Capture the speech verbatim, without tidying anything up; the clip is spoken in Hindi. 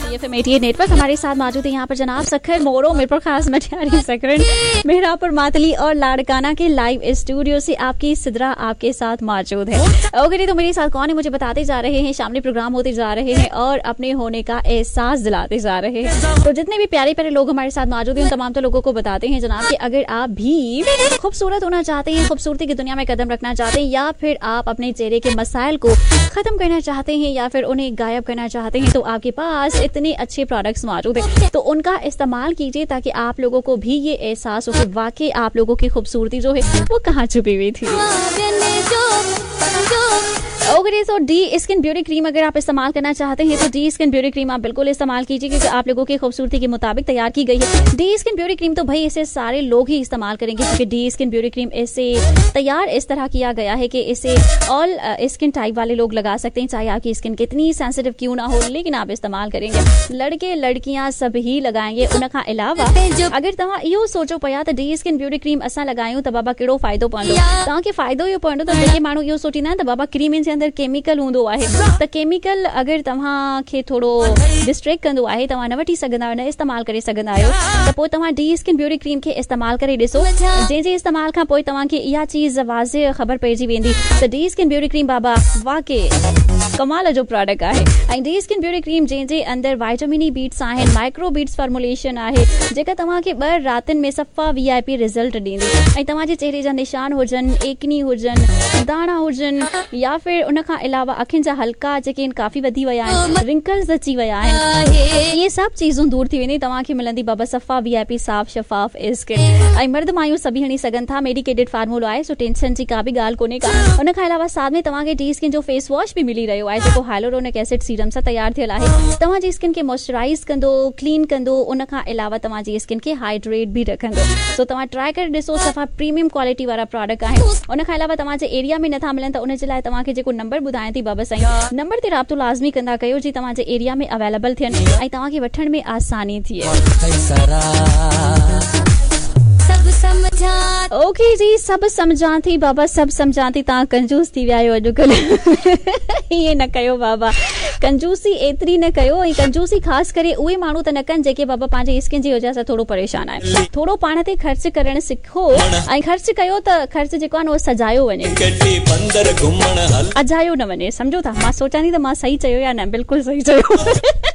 एफ एम अठासी नेटवर्क। हमारे साथ मौजूद है यहाँ पर जनाब सखर मोरो मिरपुर खास मटियारी सकरन मेहरापुर मातली और लाड़काना के लाइव स्टूडियो से आपकी सिद्रा आपके साथ मौजूद है। ओके, तो मेरे साथ कौन है मुझे बताते जा रहे हैं, शामली प्रोग्राम होते जा रहे हैं और अपने होने का एहसास दिलाते जा रहे हैं। तो जितने भी प्यारे प्यारे लोग हमारे साथ मौजूद हैं उन तमाम तो लोगों को बताते हैं जनाब कि अगर आप भी खूबसूरत होना चाहते हैं, खूबसूरती की दुनिया में कदम रखना चाहते हैं, या फिर आप अपने चेहरे के मसाइल को खत्म करना चाहते हैं या फिर उन्हें गायब करना चाहते हैं, तो आपके पास इतने अच्छे प्रोडक्ट्स मौजूद हैं। तो उनका इस्तेमाल कीजिए ताकि आप लोगों को भी ये एहसास हो कि वाकई आप लोगों की खूबसूरती जो है वो कहाँ छुपी हुई थी। ओके, तो डी स्किन ब्यूटी क्रीम अगर आप इस्तेमाल करना चाहते हैं तो डी स्किन ब्यूटी क्रीम आप बिल्कुल इस्तेमाल कीजिए क्योंकि आप लोगों की खूबसूरती के मुताबिक तैयार की गई है। डी स्किन ब्यूटी क्रीम तो भाई इसे सारे लोग ही इस्तेमाल करेंगे क्योंकि डी स्किन ब्यूटी क्रीम इसे तैयार इस तरह किया गया है कि इसे ऑल स्किन टाइप वाले लोग लगा सकते हैं, चाहे आपकी स्किन कितनी सेंसिटिव क्यों ना हो, लेकिन आप इस्तेमाल करेंगे। लड़के लड़कियां सब ही लगाएंगे। उनका अलावा अगर तव्हां इहो सोचो पिया त डी स्किन ब्यूटी क्रीम असां लगायूं त बाबा कहिड़ो फ़ाइदो पवंदो, तव्हांखे फ़ाइदो इहो पवंदो त जेके माण्हू इहो सोचींदा आहिनि त बाबा क्रीम जे अंदरि केमिकल हूंदो आहे, त केमिकल अगर तव्हांखे थोड़ो डिस्ट्रैक्ट कंदो आहे, तव्हां न वठी सघंदा आहियो, न इस्तेमाल करे सघंदा आहियो, त पोइ तव्हां डी स्किन ब्यूटी क्रीम खे इस्तेमाल करे ॾिसो। जंहिं जे इस्तेमाल खां पोइ तव्हांखे इहा चीज़ वाज़े ख़बर पइजी वेंदी त डी स्किन ब्यूटी क्रीम बाबा वाकई कमाल जो प्रोडक्ट आहे। ऐं डी स्किन ब्यूटी क्रीम जंहिंजे अंदरि वाइटामिन ई बीट्स आहिनि, माइक्रो बीट्स फॉर्मुलेशन आहे जेका तव्हांखे ॿ रातिनि में सफ़ा वी आई पी रिज़ल्ट ॾींदी। ऐं तव्हांजे चेहरे जा निशान हुजनि, एकनी हुजनि, दाणा हुजनि या फिर उन खां अलावा अखियुनि जा हल्का जेके आहिनि काफ़ी वधी विया आहिनि, रिंकल्स अची विया आहिनि, इहे सभु चीज़ूं दूर थी वेंदी। तव्हांखे मिलंदी बाबा सफ़ा वी आई पी साफ़ शफ़ाफ़ स्किन। ऐं मर्द मायूं सभी हणी सघनि था, मेडिकेटेड फार्मूलो आहे, सो टेंशन जी का बि ॻाल्हि कोन्हे का। उन खां अलावा साथ में तव्हांखे डी स्किन जो फेस वॉश बि मिली रहियो आहे जेको हाइलुरोनिक एसिड सीरम सां तैयार थियल आहे। तव्हांजी स्किन खे मॉइस्चराइज कंदो, क्लीन कंदो, उन खां अलावा तव्हांजी स्किन खे हाइड्रेट बि रखंदो। सो तव्हां ट्राई करे ॾिसो, सफ़ा प्रीमियम क्वालिटी वारा प्रोडक्ट आहिनि। उन खां अलावा तव्हांजे एरिया में नथा मिलनि त उन जे लाइ तव्हांखे जेको नंबर ॿुधायां थी बाबा साईं, नंबर ते राब्तो लाज़मी कंदा कयो जी तव्हांजे एरिया में अवेलेबल थियनि ऐं तव्हांखे वठण में आसानी थिए। ओके जी, सब समझां थी बाबा, सब समझां थी। तव्हां कंजूस थी विया आहियो अॼुकल्ह। ईअं न कयो बाबा, कंजूसी एतिरी न कयो। ऐं कंजूसी ख़ासि करे उहे माण्हू त न कनि जेके बाबा पंहिंजे स्किन जी वजह सां थोरो परेशान आहिनि। थोरो पाण ते ख़र्च करणु सिखो ऐं ख़र्च कयो त ख़र्च जेको आहे न उहो सजायो वञे, अजायो न वञे। सम्झो था, मां सोचां थी त मां सही चयो या न? बिल्कुलु सही चयो।